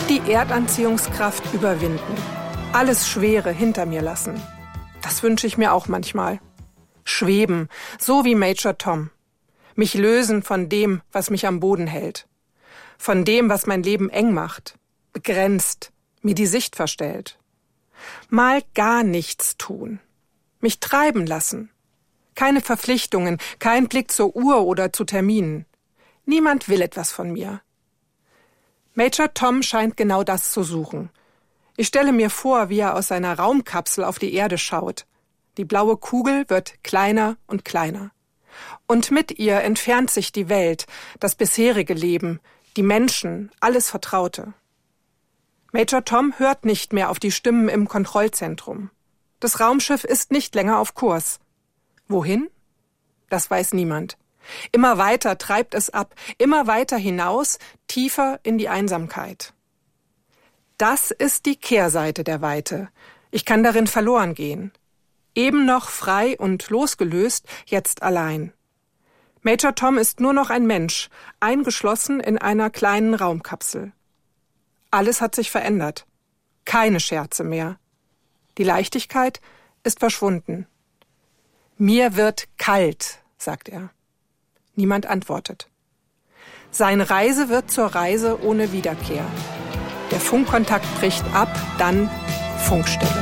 Die Erdanziehungskraft überwinden. Alles Schwere hinter mir lassen. Das wünsche ich mir auch manchmal. Schweben, so wie Major Tom. Mich lösen von dem, was mich am Boden hält. Von dem, was mein Leben eng macht, begrenzt, mir die Sicht verstellt. Mal gar nichts tun. Mich treiben lassen. Keine Verpflichtungen, kein Blick zur Uhr oder zu Terminen. Niemand will etwas von mir. Major Tom scheint genau das zu suchen. Ich stelle mir vor, wie er aus seiner Raumkapsel auf die Erde schaut. Die blaue Kugel wird kleiner und kleiner. Und mit ihr entfernt sich die Welt, das bisherige Leben, die Menschen, alles Vertraute. Major Tom hört nicht mehr auf die Stimmen im Kontrollzentrum. Das Raumschiff ist nicht länger auf Kurs. Wohin? Das weiß niemand. Immer weiter treibt es ab, immer weiter hinaus, tiefer in die Einsamkeit. Das ist die Kehrseite der Weite. Ich kann darin verloren gehen. Eben noch frei und losgelöst, jetzt allein. Major Tom ist nur noch ein Mensch, eingeschlossen in einer kleinen Raumkapsel. Alles hat sich verändert. Keine Scherze mehr. Die Leichtigkeit ist verschwunden. Mir wird kalt, sagt er. Niemand antwortet. Seine Reise wird zur Reise ohne Wiederkehr. Der Funkkontakt bricht ab, dann Funkstille.